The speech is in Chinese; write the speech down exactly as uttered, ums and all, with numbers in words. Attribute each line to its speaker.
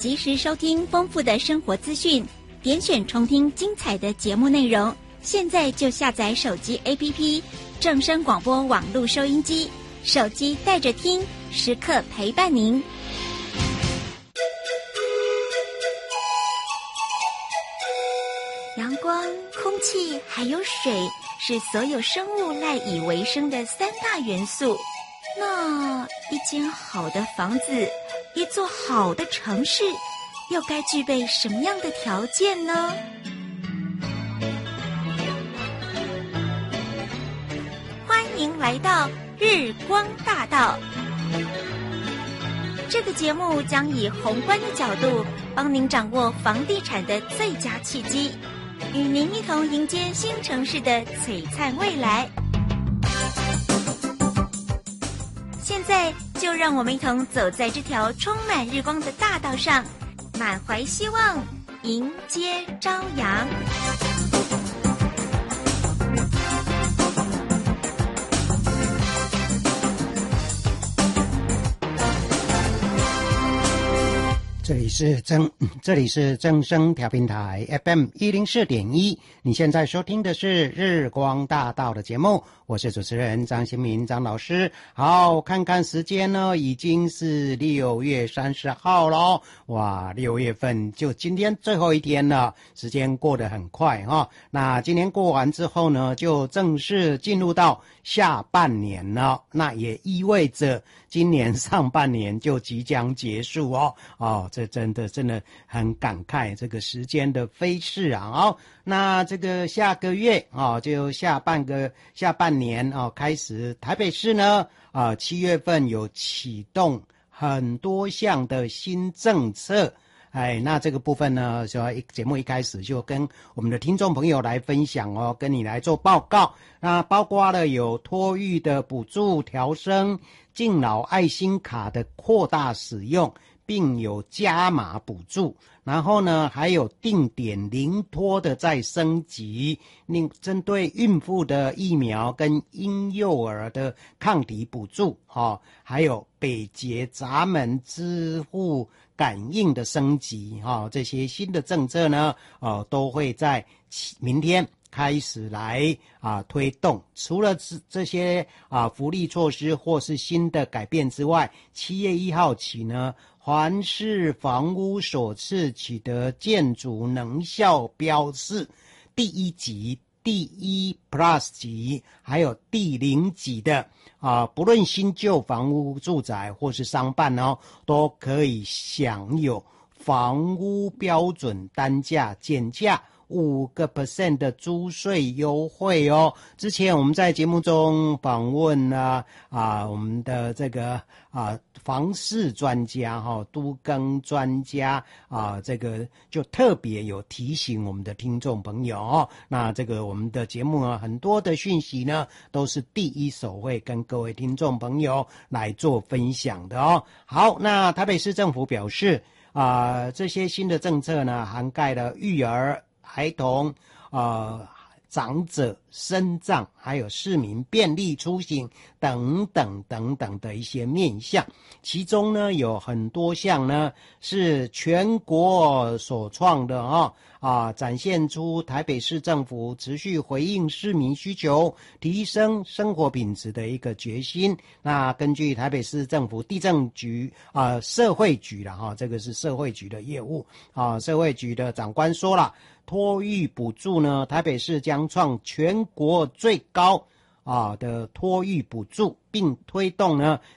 Speaker 1: 及时收听丰富的生活资讯，点选重听精彩的节目内容。现在就下载手机 A P P 正声广播网络收音机，手机带着听，时刻陪伴您。阳光、空气还有水是所有生物赖以为生的三大元素。那一间好的房子，一座好的城市，又该具备什么样的条件呢？欢迎来到日光大道。这个节目将以宏观的角度，帮您掌握房地产的最佳契机，与您一同迎接新城市的璀璨未来。现在就让我们一同走在这条充满日光的大道上，满怀希望，迎接朝阳。
Speaker 2: 这里是正这里是正声调频台 F M 一零四点一，你现在收听的是日光大道的节目，我是主持人张新民张老师。好，看看时间呢，已经是六月三十号了，哇，六月份就今天最后一天了，时间过得很快哈、哦。那今年过完之后呢，就正式进入到下半年了，那也意味着今年上半年就即将结束哦。哦，这真的真的很感慨这个时间的飞逝啊！哦，那这个下个月哦，就下半个下半年哦，开始台北市呢啊，七月份有启动很多项的新政策。哎，那这个部分呢，就节目一开始就跟我们的听众朋友来分享哦，跟你来做报告。那包括了有托育的补助调升、敬老爱心卡的扩大使用，并有加码补助，然后呢，还有定点零托的再升级，另针对孕妇的疫苗跟婴幼儿的抗体补助，哦，还有北捷闸门支付感应的升级，哦，这些新的政策呢，哦，都会在明天开始来啊推动。除了这些啊福利措施或是新的改变之外，七月一号起呢，环市房屋首次取得建筑能效标示第一级、第一 Plus 级，还有第零级的啊，不论新旧房屋、住宅或是商办哦，都可以享有房屋标准单价减价五个 percent 的租税优惠哦。之前我们在节目中访问了啊，我们的这个啊房市专家哈、哦，都更专家啊，这个就特别有提醒我们的听众朋友哦。那这个我们的节目呢，很多的讯息呢，都是第一手会跟各位听众朋友来做分享的哦。好，那台北市政府表示啊，这些新的政策呢，涵盖了育儿、孩童、呃长者、身障，还有市民便利出行等等等等的一些面向，其中呢有很多项呢是全国所创的啊啊，展现出台北市政府持续回应市民需求、提升生活品质的一个决心。那根据台北市政府地政局啊、呃、社会局了哈，这个是社会局的业务啊，社会局的长官说了，托育补助呢，台北市将创全国最高啊的托育补助，并推动呢